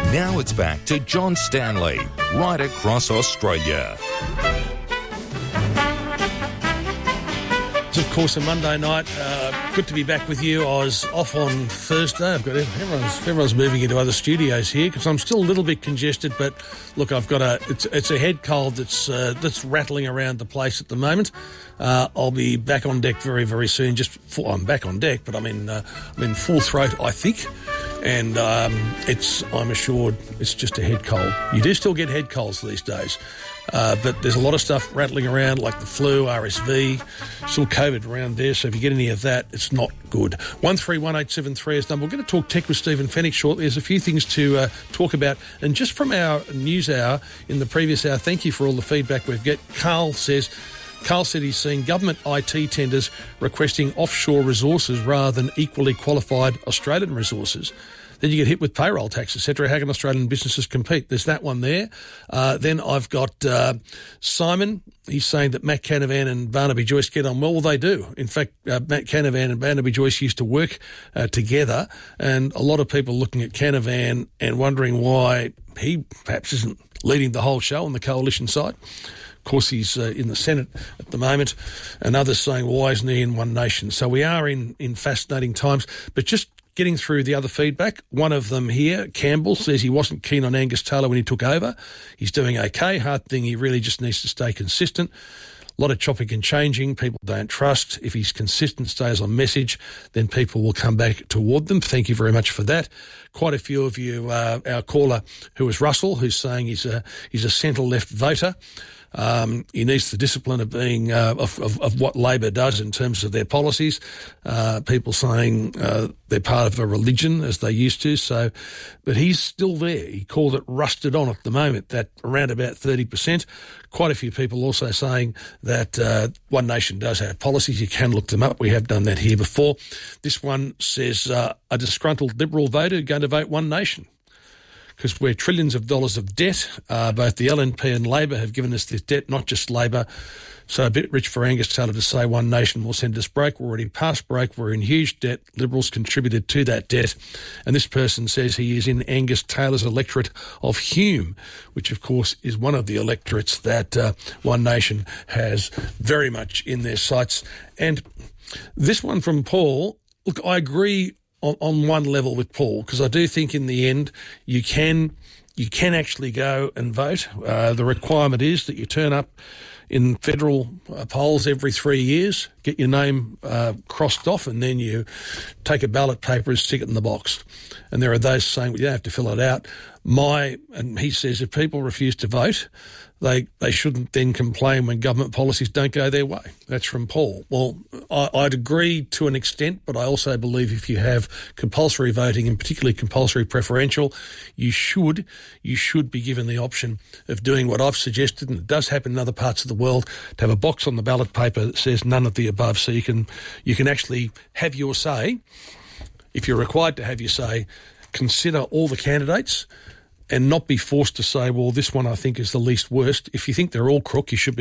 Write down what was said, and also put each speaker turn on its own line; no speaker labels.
Now it's back to John Stanley, right across Australia.
It's, of course, a Monday night. Good to be back with you. I was off on Thursday. I've got everyone's moving into other studios here because I'm still a little bit congested. But look, I've got it's a head cold that's rattling around the place at the moment. I'll be back on deck very, very soon. I'm back on deck, but I'm in full throat, I think. And I'm assured it's just a head cold. You do still get head colds these days. But there's a lot of stuff rattling around like the flu, RSV, still COVID around there. So if you get any of that, it's not good. 131873 is number. We're going to talk tech with Stephen Fenech shortly. There's a few things to talk about. And just from our news hour in the previous hour, thank you for all the feedback we've got. Carl said he's seeing government IT tenders requesting offshore resources rather than equally qualified Australian resources. Then you get hit with payroll tax, etc. How can Australian businesses compete? There's that one there. Then I've got Simon. He's saying that Matt Canavan and Barnaby Joyce get on well. Well, they do. In fact, Matt Canavan and Barnaby Joyce used to work together, and a lot of people looking at Canavan and wondering why he perhaps isn't leading the whole show on the coalition side. Of course, he's in the Senate at the moment, and others saying, well, why isn't he in One Nation? So we are in fascinating times, but just getting through the other feedback. One of them here, Campbell, says he wasn't keen on Angus Taylor when he took over. He's doing okay. Hard thing, he really just needs to stay consistent. A lot of chopping and changing. People don't trust. If he's consistent, stays on message, then people will come back toward them. Thank you very much for that. Quite a few of you, our caller, who was Russell, who's saying he's a centre-left voter. He needs the discipline of being of what Labor does in terms of their policies. People saying they're part of a religion as they used to. So, but he's still there. He called it rusted on at the moment. That around about 30%. Quite a few people also saying that One Nation does have policies. You can look them up. We have done that here before. This one says a disgruntled Liberal voter going to vote One Nation, because we're trillions of dollars of debt. Both the LNP and Labor have given us this debt, not just Labor. So a bit rich for Angus Taylor to say One Nation will send us break. We're already past break. We're in huge debt. Liberals contributed to that debt. And this person says he is in Angus Taylor's electorate of Hume, which, of course, is one of the electorates that One Nation has very much in their sights. And this one from Paul, look, I agree on one level with Paul, because I do think in the end you can actually go and vote. The requirement is that you turn up in federal polls every 3 years, get your name crossed off, and then you take a ballot paper and stick it in the box. And there are those saying, well, you don't have to fill it out. And he says if people refuse to vote, they shouldn't then complain when government policies don't go their way. That's from Paul. Well, I'd agree to an extent, but I also believe if you have compulsory voting, and particularly compulsory preferential, you should be given the option of doing what I've suggested, and it does happen in other parts of the world, to have a box on the ballot paper that says none of the above, so you can actually have your say. If you're required to have your say, consider all the candidates and not be forced to say, well, this one I think is the least worst. If you think they're all crook, you should be